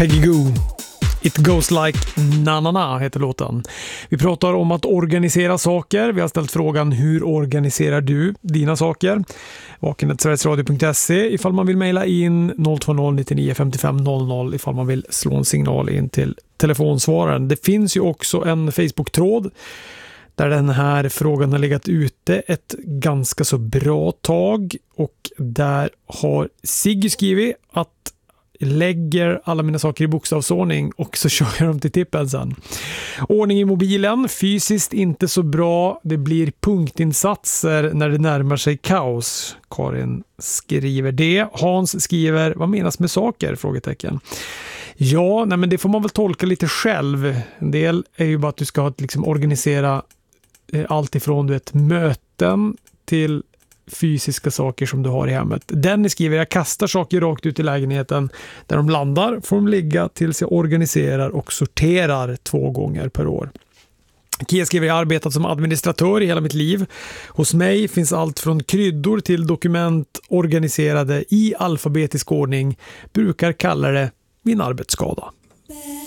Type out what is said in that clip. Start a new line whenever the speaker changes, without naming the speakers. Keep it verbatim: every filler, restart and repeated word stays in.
Peggy Goo. It goes like na-na-na heter låten. Vi pratar om att organisera saker. Vi har ställt frågan, hur organiserar du dina saker? vaken snabel-a sveriges radio punkt se ifall man vill mejla in noll två noll nittionio femtiofem noll noll ifall man vill slå en signal in till telefonsvararen. Det finns ju också en Facebook-tråd där den här frågan har legat ute ett ganska så bra tag, och där har Sigge skrivit att lägger alla mina saker i bokstavsordning och så kör jag dem till tippen sen. Ordning i mobilen, fysiskt inte så bra. Det blir punktinsatser när det närmar sig kaos. Karin skriver det. Hans skriver, vad menas med saker? Frågetecken. Ja, nej men det får man väl tolka lite själv. En del är ju bara att du ska liksom organisera allt ifrån du vet, möten till fysiska saker som du har i hemmet. Dennis skriver, jag kastar saker rakt ut i lägenheten. Där de landar får de ligga tills jag organiserar och sorterar två gånger per år. Kia skriver, jag har arbetat som administratör i hela mitt liv. Hos mig finns allt från kryddor till dokument organiserade i alfabetisk ordning. Brukar kalla det min arbetsskada.